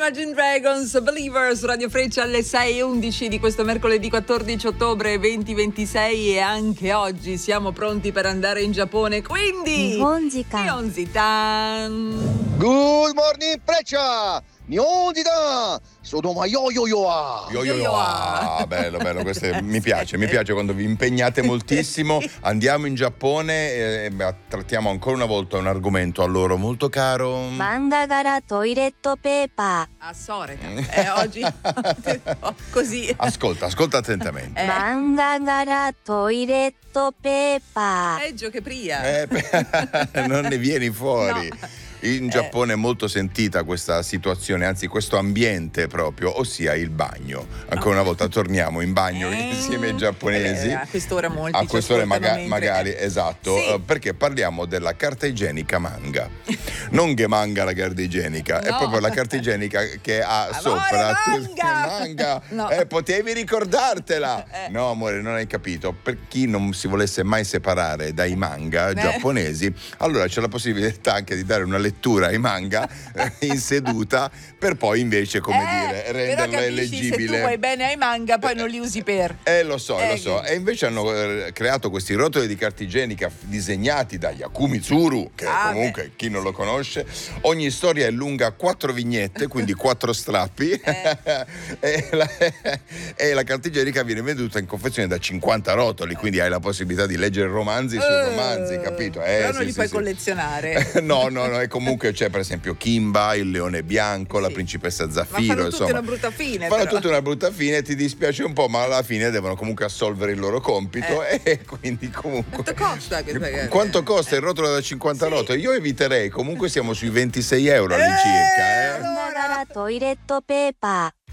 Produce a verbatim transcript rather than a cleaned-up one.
Imagine Dragons, Believers, Radio Freccia alle sei e undici di questo mercoledì quattordici ottobre duemilaventisei, e anche oggi siamo pronti per andare in Giappone, quindi Nihonjikan. Nihonjikan. Good morning, Freccia! Nihonjikan! Sono yo yo yo ah! Yo yo yo ah, bello, bello, questo è- mi piace, mi piace quando vi impegnate moltissimo. Andiamo in Giappone e e trattiamo ancora una volta un argomento a loro molto caro. Manga gara toiletto paper. A Soreka. Eh, oggi oh, così. Ascolta, ascolta attentamente. Eh, Manga gara toiletto paper. peggio che Pria. Eh, beh, non ne vieni fuori. No. In Giappone è molto sentita questa situazione, anzi questo ambiente proprio, ossia il bagno. Ancora una volta torniamo in bagno Eh, insieme ai giapponesi. eh, a quest'ora molti A ci quest'ora ascoltano maga- mentre- magari, esatto, Sì. eh, perché parliamo della carta igienica manga. Non che manga la carta igienica, è No. proprio la carta igienica che ha Amore, sopra manga! manga. No. Eh, potevi ricordartela. Eh. No, amore, non hai capito. Per chi non si volesse mai separare dai manga Eh. giapponesi, allora c'è la possibilità anche di dare una lettura ai manga eh, in seduta, per poi invece, come Eh, dire, però renderla capisci, se tu leggibile. vuoi bene ai manga, poi non li usi per. Eh, lo so, Eh, lo so. che- E invece hanno eh, creato questi rotoli di carta igienica f- disegnati da Yakumi Tsuru, che Ah, comunque beh. chi non lo conosce. Ogni storia è lunga quattro vignette, quindi quattro strappi. Eh. e, la, e la carta igienica viene venduta in confezione da cinquanta rotoli, quindi hai la possibilità di leggere romanzi su Eh, romanzi, capito? Eh, però non sì, li sì, puoi sì. collezionare. No, no, no, e comunque c'è per esempio Kimba, il leone bianco, la Sì. principessa Ma Zaffiro, fanno tutti insomma. una brutta fine. Fanno però. tutta una brutta fine, ti dispiace un po', ma alla fine devono comunque assolvere il loro compito e quindi comunque... Quanto costa questa? Quanto costa il rotolo da cinquanta Sì. rotoli? Io eviterei, comunque siamo sui ventisei euro Eh, all'incirca. Eh. allora- Manga gara toiletto paper.